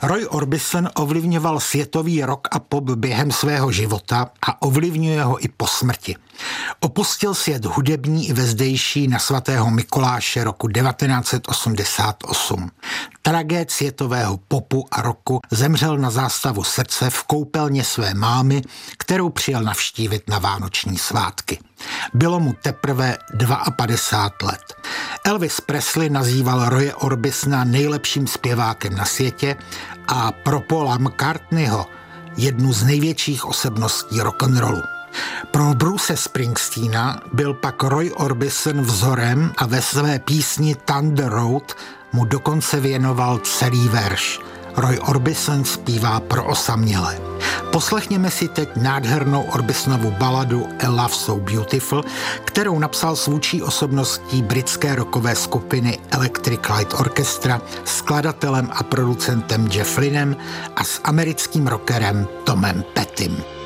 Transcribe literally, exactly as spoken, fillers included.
Roy Orbison ovlivňoval světový rock a pop během svého života a ovlivňuje ho i po smrti. Opustil svět hudební i vezdejší na svatého Mikuláše roku devatenáct set osmdesát osm. Tragéd světového popu a rocku zemřel na zástavu srdce v koupelně své mámy, kterou přijel navštívit na vánoční svátky. Bylo mu teprve padesát dva let. Elvis Presley nazýval Roye Orbisona nejlepším zpěvákem na světě a pro Paula McCartneyho jednu z největších osobností rock'n'rollu. Pro Bruce Springsteena byl pak Roy Orbison vzorem a ve své písni Thunder Road mu dokonce věnoval celý verš. Roy Orbison zpívá pro osamělé. Poslechněme si teď nádhernou Orbisonovu baladu A Love So Beautiful, kterou napsal s vůdčí osobností britské rockové skupiny Electric Light Orchestra, skladatelem a producentem Jeff Lynnem a s americkým rockerem Tomem Pettym.